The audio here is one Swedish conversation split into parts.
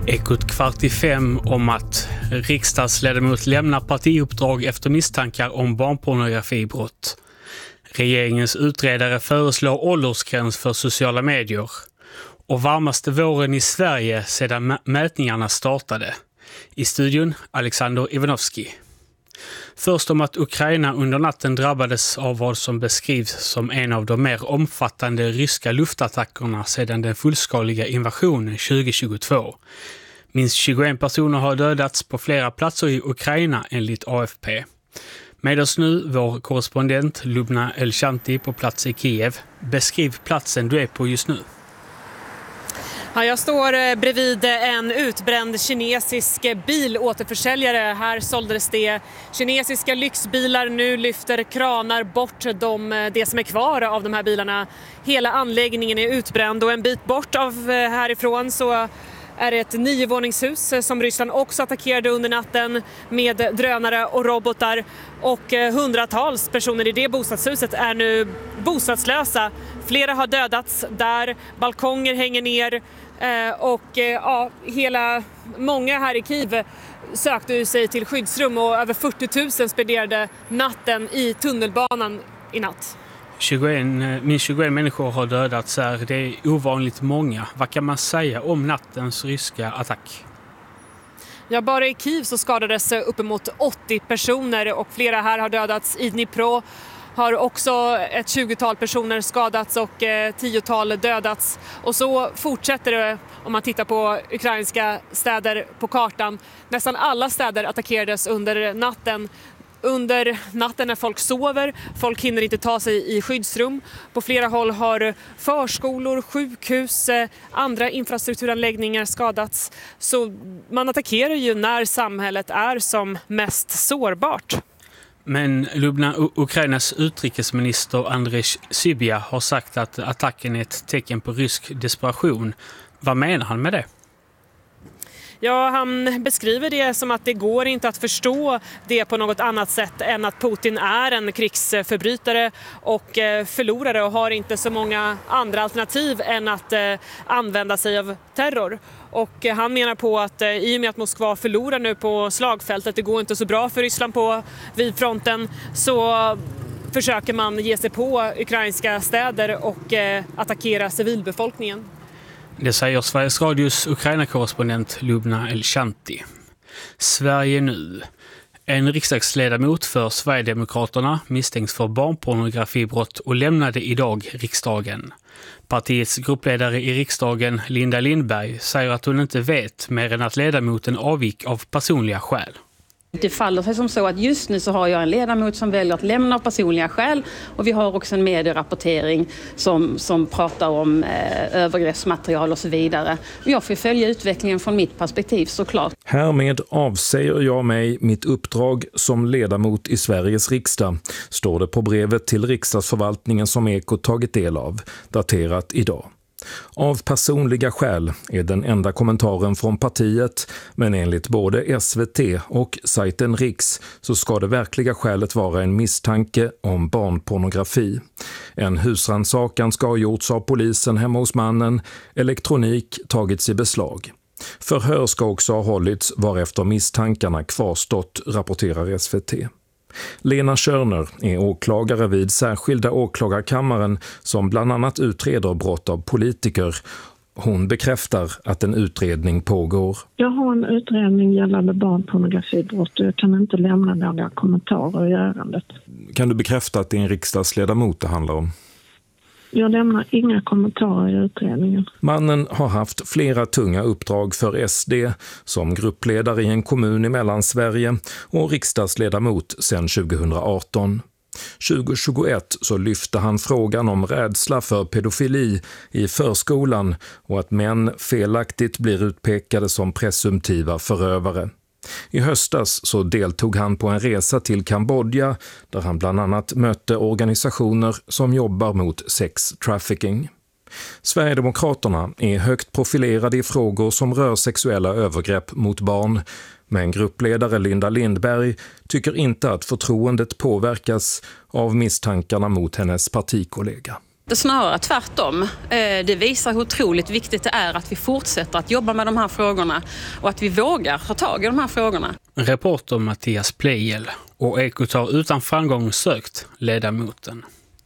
Ekot 4:45 om att riksdagsledamot lämnar partiuppdrag efter misstankar om barnpornografibrott. Regeringens utredare föreslår åldersgräns för sociala medier. Och varmaste våren i Sverige sedan mätningarna startade. I studion Alexander Ivanovski. Först om att Ukraina under natten drabbades av vad som beskrivs som en av de mer omfattande ryska luftattackerna sedan den fullskaliga invasionen 2022. Minst 21 personer har dödats på flera platser i Ukraina enligt AFP. Med oss nu vår korrespondent Lubna Elshanti på plats i Kiev. Beskriv platsen du är på just nu. Ja, jag står bredvid en utbränd kinesisk bilåterförsäljare. Här såldes det kinesiska lyxbilar. Nu lyfter kranar bort det som är kvar av de här bilarna. Hela anläggningen är utbränd och en bit bort av härifrån så är det ett 9-våningshus som Ryssland också attackerade under natten med drönare och robotar. Och hundratals personer i det bostadshuset är nu bostadslösa. Flera har dödats där, balkonger hänger ner många här i Kiev sökte sig till skyddsrum och över 40 000 spenderade natten i tunnelbanan i natt. 21 människor har dödats här. Det är ovanligt många. Vad kan man säga om nattens ryska attack? Ja, bara i Kiev så skadades uppemot 80 personer och flera här har dödats. I Dnipro har också ett 20-tal personer skadats och 10-tal dödats. Och så fortsätter det om man tittar på ukrainska städer på kartan. Nästan alla städer attackerades under natten. Under natten när folk sover, folk hinner inte ta sig i skyddsrum. På flera håll har förskolor, sjukhus, andra infrastrukturanläggningar skadats. Så man attackerar ju när samhället är som mest sårbart. Men Lubna, Ukrainas utrikesminister Andrej Sybiha har sagt att attacken är ett tecken på rysk desperation. Vad menar han med det? Ja, han beskriver det som att det går inte att förstå det på något annat sätt än att Putin är en krigsförbrytare och förlorare och har inte så många andra alternativ än att använda sig av terror. Och han menar på att i och med att Moskva förlorar nu på slagfältet, det går inte så bra för Ryssland vid fronten, så försöker man ge sig på ukrainska städer och attackera civilbefolkningen. Det säger Sveriges Radios Ukraina-korrespondent Lubna Elshanti. Sverige nu. En riksdagsledamot för Sverigedemokraterna misstänks för barnpornografibrott och lämnade idag riksdagen. Partiets gruppledare i riksdagen, Linda Lindberg, säger att hon inte vet mer än att ledamoten avgick av personliga skäl. Det faller sig som så att just nu så har jag en ledamot som väljer att lämna av personliga skäl och vi har också en medierapportering som pratar om övergreppsmaterial och så vidare. Jag får följa utvecklingen från mitt perspektiv såklart. Härmed avsäger jag mig mitt uppdrag som ledamot i Sveriges riksdag, står det på brevet till riksdagsförvaltningen som Ekot tagit del av, daterat idag. Av personliga skäl är den enda kommentaren från partiet, men enligt både SVT och sajten Riks så ska det verkliga skälet vara en misstanke om barnpornografi. En husrannsakan ska ha gjorts av polisen hemma hos mannen, elektronik tagits i beslag. Förhör ska också ha hållits varefter misstankarna kvarstått, rapporterar SVT. Lena Körner är åklagare vid särskilda åklagarkammaren som bland annat utreder brott av politiker. Hon bekräftar att en utredning pågår. Jag har en utredning gällande barnpornografibrott och jag kan inte lämna några kommentarer i ärendet. Kan du bekräfta att det är en riksdagsledamot det handlar om? Jag lämnar inga kommentarer i utredningen. Mannen har haft flera tunga uppdrag för SD som gruppledare i en kommun i Mellansverige och riksdagsledamot sedan 2018. 2021 så lyfte han frågan om rädsla för pedofili i förskolan och att män felaktigt blir utpekade som presumtiva förövare. I höstas så deltog han på en resa till Kambodja där han bland annat mötte organisationer som jobbar mot sex trafficking. Sverigedemokraterna är högt profilerade i frågor som rör sexuella övergrepp mot barn, men gruppledare Linda Lindberg tycker inte att förtroendet påverkas av misstankarna mot hennes partikollega. Snarare tvärtom. Det visar hur otroligt viktigt det är att vi fortsätter att jobba med de här frågorna och att vi vågar ta tag i de här frågorna. Reporter Mattias Pleijel och Ekot har utan framgång sökt ledamoten.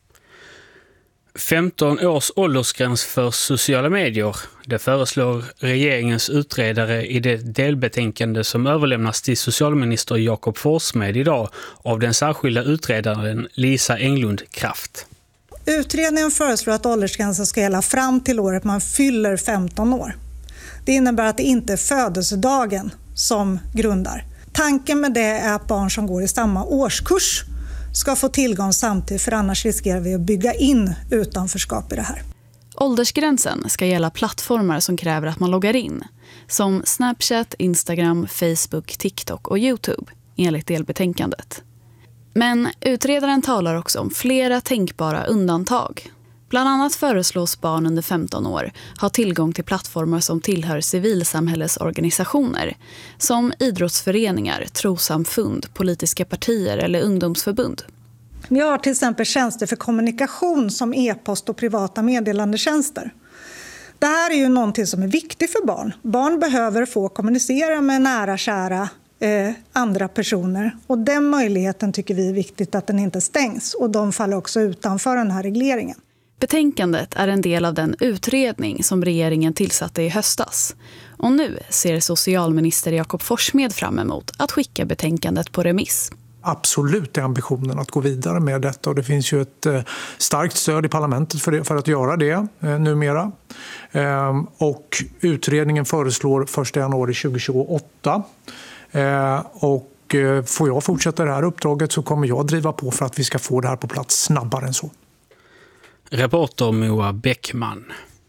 15 års åldersgräns för sociala medier. Det föreslår regeringens utredare i det delbetänkande som överlämnas till socialminister Jakob Forssmed idag av den särskilda utredaren Lisa Englund Kraft. Utredningen föreslår att åldersgränsen ska gälla fram till året man fyller 15 år. Det innebär att det inte är födelsedagen som grundar. Tanken med det är att barn som går i samma årskurs ska få tillgång samtidigt, för annars riskerar vi att bygga in utanförskap i det här. Åldersgränsen ska gälla plattformar som kräver att man loggar in, som Snapchat, Instagram, Facebook, TikTok och YouTube, enligt delbetänkandet. Men utredaren talar också om flera tänkbara undantag. Bland annat föreslås barn under 15 år ha tillgång till plattformar som tillhör civilsamhällesorganisationer, som idrottsföreningar, trossamfund, politiska partier eller ungdomsförbund. Vi har till exempel tjänster för kommunikation som e-post och privata meddelandetjänster. Det här är ju någonting som är viktigt för barn. Barn behöver få kommunicera med nära, kära andra personer. Och den möjligheten tycker vi är viktigt att den inte stängs. Och de faller också utanför den här regleringen. Betänkandet är en del av den utredning som regeringen tillsatte i höstas. Och nu ser socialminister Jakob Forssmed fram emot att skicka betänkandet på remiss. Absolut är ambitionen att gå vidare med detta, och det finns ju ett starkt stöd i parlamentet för att göra det numera. Och utredningen föreslår 1 januari 2028. Och får jag fortsätta det här uppdraget så kommer jag driva på för att vi ska få det här på plats snabbare än så. Reporter Moa Bäckman.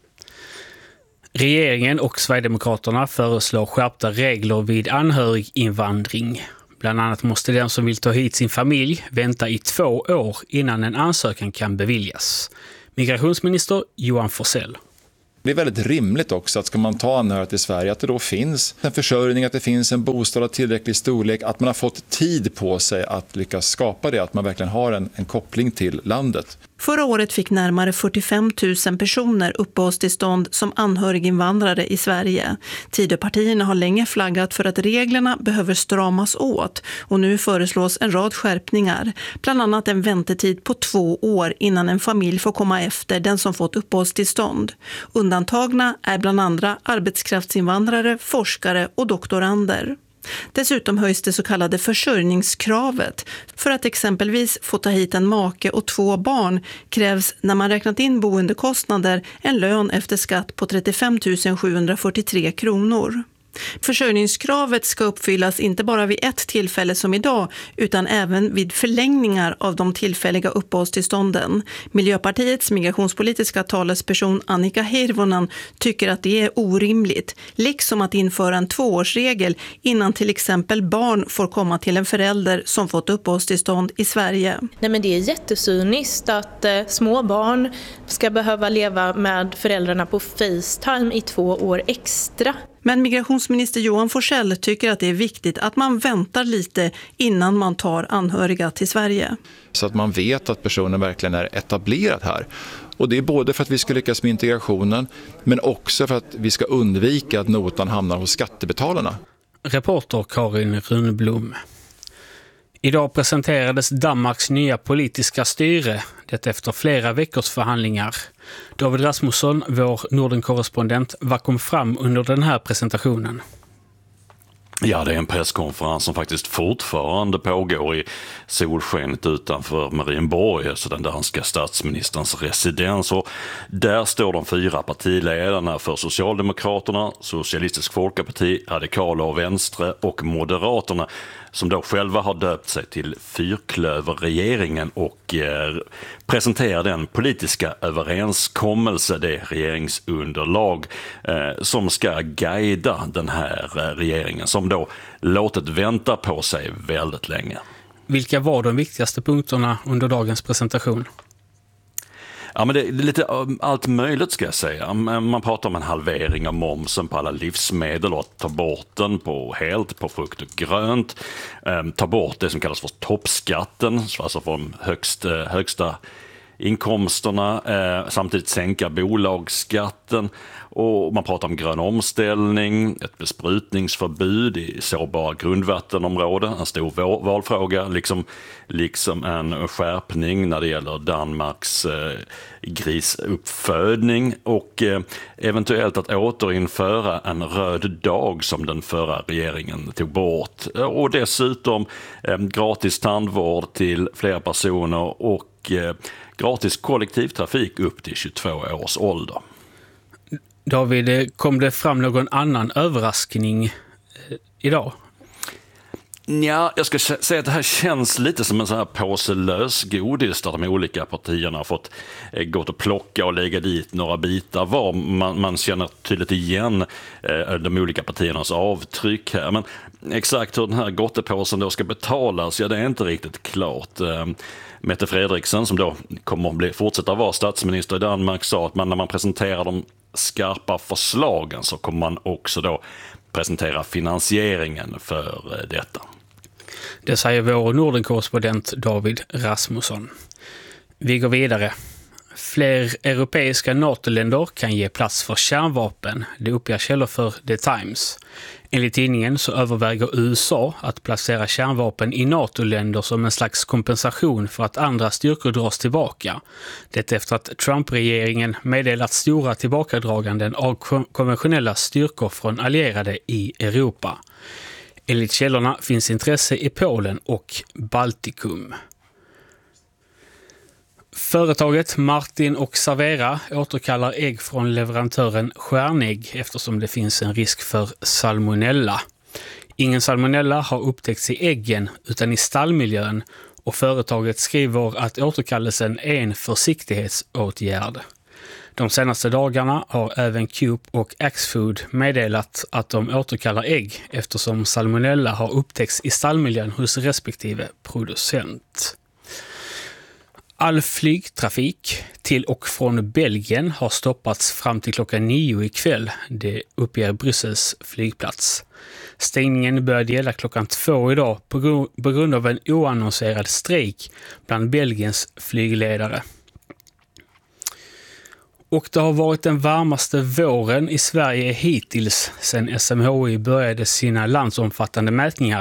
Regeringen och Sverigedemokraterna föreslår skärpta regler vid anhöriginvandring. Bland annat måste den som vill ta hit sin familj vänta i 2 år innan en ansökan kan beviljas. Migrationsminister Johan Forssell. Det är väldigt rimligt också att ska man ta anhöriga till Sverige att det då finns en försörjning, att det finns en bostad av tillräcklig storlek, att man har fått tid på sig att lyckas skapa det, att man verkligen har en koppling till landet. Förra året fick närmare 45 000 personer uppehållstillstånd som anhöriginvandrare i Sverige. Tidöpartierna har länge flaggat för att reglerna behöver stramas åt, och nu föreslås en rad skärpningar. Bland annat en väntetid på 2 år innan en familj får komma efter den som fått uppehållstillstånd. Undantagna är bland andra arbetskraftsinvandrare, forskare och doktorander. Dessutom höjs det så kallade försörjningskravet. För att exempelvis få ta hit en make och 2 barn krävs, när man räknat in boendekostnader, en lön efter skatt på 35 743 kronor. Försörjningskravet ska uppfyllas inte bara vid ett tillfälle som idag, utan även vid förlängningar av de tillfälliga uppehållstillstånden. Miljöpartiets migrationspolitiska talesperson Annika Hirvonen tycker att det är orimligt, liksom att införa en 2-årsregel innan till exempel barn får komma till en förälder som fått uppehållstillstånd i Sverige. Nej, men det är jättesyniskt att små barn ska behöva leva med föräldrarna på FaceTime i 2 år extra. Men migrationsminister Johan Forssell tycker att det är viktigt att man väntar lite innan man tar anhöriga till Sverige. Så att man vet att personen verkligen är etablerad här. Och det är både för att vi ska lyckas med integrationen, men också för att vi ska undvika att notan hamnar hos skattebetalarna. Reporter Karin Runblom. Idag presenterades Danmarks nya politiska styre, det efter flera veckors förhandlingar. David Rasmussen, vår Norden-korrespondent, vad kom fram under den här presentationen? Ja, det är en presskonferens som faktiskt fortfarande pågår i solskenet utanför Marienborg, alltså den danska statsministerns residens. Och där står de 4 partiledarna för Socialdemokraterna, Socialistisk Folkeparti, Radikala och Vänstre och Moderaterna, som då själva har döpt sig till Fyrklöverregeringen och presenterar den politiska överenskommelse, det regeringsunderlag som ska guida den här regeringen, som då låtit vänta på sig väldigt länge. Vilka var de viktigaste punkterna under dagens presentation? Ja, men det är lite allt möjligt, ska jag säga. Man pratar om en halvering av momsen på alla livsmedel och att ta bort den helt på frukt och grönt. Ta bort det som kallas för toppskatten, alltså för de högsta inkomsterna, samtidigt sänka bolagsskatten, och man pratar om grön omställning, ett besprutningsförbud i sårbara grundvattenområden, en stor valfråga, liksom en skärpning när det gäller Danmarks grisuppfödning, och eventuellt att återinföra en röd dag som den förra regeringen tog bort, och dessutom gratis tandvård till fler personer och gratis kollektivtrafik upp till 22 års ålder. David, kom det fram någon annan överraskning idag? Ja, jag ska säga att det här känns lite som en sån här påse lösgodis där de olika partierna har fått gått och plocka och lägga dit några bitar var. Man känner tydligt igen de olika partiernas avtryck här. Men exakt hur den här gottepåsen då ska betalas, ja, det är inte riktigt klart. Mette Frederiksen, som då kommer att fortsätta vara statsminister i Danmark, sa att när man presenterar de skarpa förslagen så kommer man också då presentera finansieringen för detta. Det säger vår Norden-korrespondent David Rasmusson. Vi går vidare. Fler europeiska NATO-länder kan ge plats för kärnvapen, det uppger källor för The Times. Enligt tidningen så överväger USA att placera kärnvapen i NATO-länder som en slags kompensation för att andra styrkor dras tillbaka. Det efter att Trump-regeringen meddelat stora tillbakadraganden av konventionella styrkor från allierade i Europa. Enligt källorna finns intresse i Polen och Baltikum. Företaget Martin och Servera återkallar ägg från leverantören Stjärnägg eftersom det finns en risk för salmonella. Ingen salmonella har upptäckts i äggen utan i stallmiljön, och företaget skriver att återkallelsen är en försiktighetsåtgärd. De senaste dagarna har även Coop och Axfood meddelat att de återkallar ägg eftersom salmonella har upptäckts i stallmiljön hos respektive producent. All flygtrafik till och från Belgien har stoppats fram till klockan 9 ikväll, det uppger Bryssels flygplats. Stängningen började gälla klockan 2 idag på grund av en oannonserad strejk bland Belgiens flygledare. Och det har varit den varmaste våren i Sverige hittills sedan SMHI började sina landsomfattande mätningar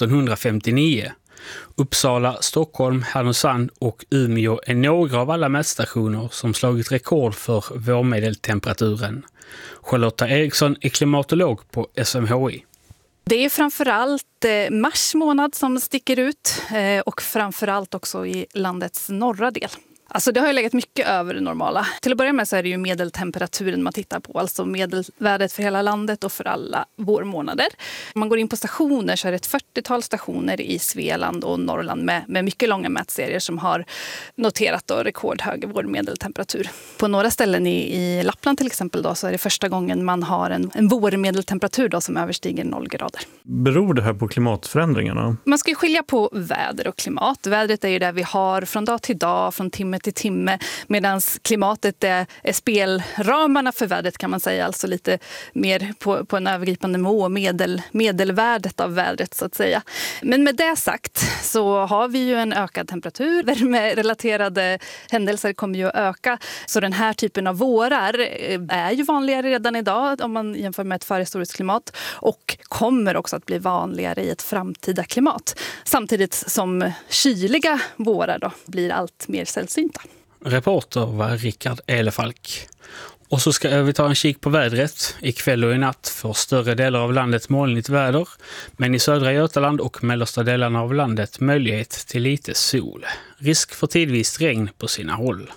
1859. Uppsala, Stockholm, Härnösand och Umeå är några av alla mätstationer som slagit rekord för vårmedeltemperaturen. Charlotta Eriksson är klimatolog på SMHI. Det är framförallt mars månad som sticker ut och framförallt också i landets norra del. Alltså det har ju legat mycket över det normala. Till att börja med så är det ju medeltemperaturen man tittar på, alltså medelvärdet för hela landet och för alla vårmånader. Om man går in på stationer så är det ett 40-tal stationer i Svealand och Norrland med mycket långa mätserier som har noterat då rekordhög vårmedeltemperatur. På några ställen i Lappland till exempel då, så är det första gången man har en vårmedeltemperatur då som överstiger 0 grader. Beror det här på klimatförändringarna? Man ska ju skilja på väder och klimat. Vädret är ju det vi har från dag till dag, från timme till timme, medan klimatet är spelramarna för vädret kan man säga, alltså lite mer på en övergripande nivå, medelvärdet av vädret så att säga. Men med det sagt så har vi ju en ökad temperatur, värmerelaterade händelser kommer ju att öka, så den här typen av vårar är ju vanligare redan idag om man jämför med ett förhistoriskt klimat och kommer också att bli vanligare i ett framtida klimat. Samtidigt som kyliga vårar då blir allt mer sällsynta. Reporter var Rickard Elefalk. Och så ska vi ta en kik på vädret. Ikväll och i natt får större delar av landet molnigt väder, men i södra Götaland och mellersta delarna av landet möjlighet till lite sol. Risk för tidvis regn på sina håll.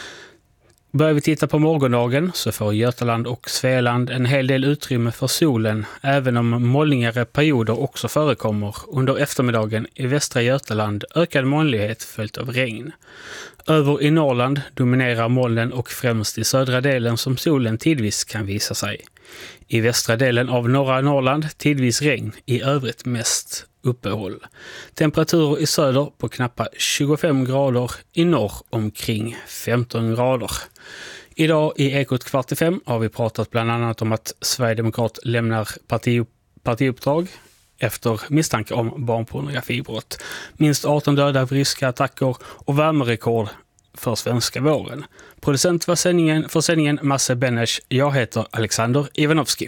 Börjar vi titta på morgondagen så får Götaland och Svealand en hel del utrymme för solen, även om molnigare perioder också förekommer. Under eftermiddagen i västra Götaland ökad molnighet följt av regn. Över i Norrland dominerar molnen och främst i södra delen som solen tidvis kan visa sig. I västra delen av norra Norrland tidvis regn, i övrigt mest uppehåll. Temperaturer i söder på knappt 25 grader, i norr omkring 15 grader. Idag i Ekot 4:45 har vi pratat bland annat om att Sverigedemokrat lämnar partiuppdrag efter misstanke om barnpornografibrott. Minst 18 döda av ryska attacker och värmerekord för svenska våren. Producent för sändningen Masse Benesch. Jag heter Alexander Ivanovski.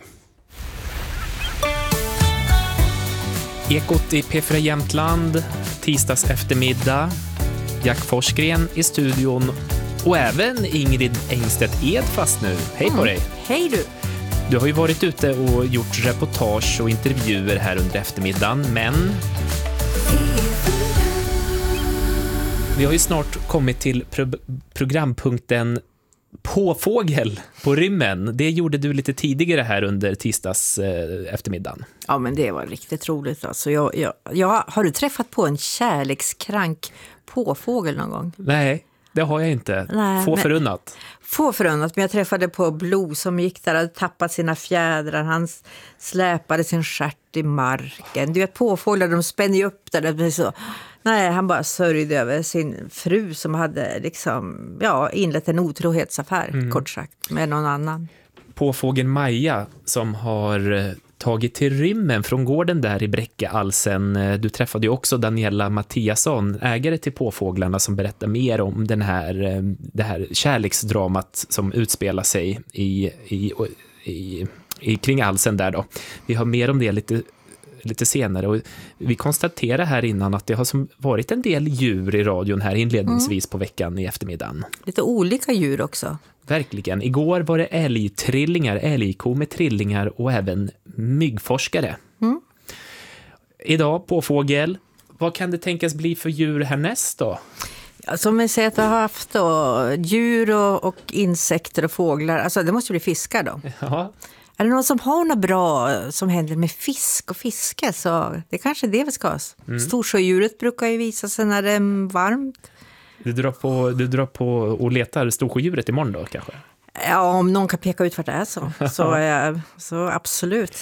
Ekot i P4 Jämtland, tisdags eftermiddag. Jack Forsgren i studion och även Ingrid Engstedt Edfast nu. Hej på dig! Hej du! Du har ju varit ute och gjort reportage och intervjuer här under eftermiddagen, men vi har ju snart kommit till programpunkten Påfågel på rymmen. Det gjorde du lite tidigare här under tisdags eftermiddagen. Ja, men det var riktigt roligt. Alltså, har du träffat på en kärlekskrank påfågel någon gång? Nej, det har jag inte. Få förunnat, men jag träffade på Blå som gick där och hade tappat sina fjädrar. Han släpade sin stjärt i marken. Du vet, påfåglar, de spänner ju upp där. Så. Nej, han bara sörjde över sin fru som hade inlett en otrohetsaffär, kort sagt, med någon annan. Påfågeln Maja som har tagit till rymmen från gården där i Bräcke-Alsen. Du träffade ju också Daniela Mattiasson, ägare till Påfåglarna, som berättar mer om det här kärleksdramat som utspelar sig kring Alsen där då. Vi har mer om det lite senare, och vi konstaterar här innan att det har varit en del djur i radion här inledningsvis på veckan i eftermiddagen. Lite olika djur också. Verkligen. Igår var det älgko med trillingar och även myggforskare. Idag påfågel. Vad kan det tänkas bli för djur härnäst då? Ja, som vi säger att vi har haft djur och insekter och fåglar. Alltså det måste bli fiskar då. Ja. Är det någon som har något bra som händer med fisk och fiske, så det är kanske det vi ska ha. Storsjödjuret brukar ju visa sig när det är varmt. Du drar på och letar storsjödjuret imorgon då kanske? Ja, om någon kan peka ut vart det är så absolut.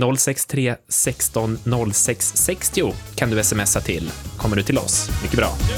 063 16 06 60 kan du smsa till. Kommer du till oss? Mycket bra.